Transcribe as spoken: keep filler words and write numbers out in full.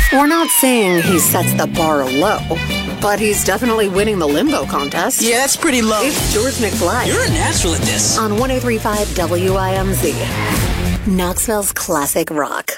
We're not saying he sets the bar low, but he's definitely winning the limbo contest. Yeah, that's pretty low. It's George McFly. You're a natural at this. On one oh three point five W I M Z, Knoxville's classic rock.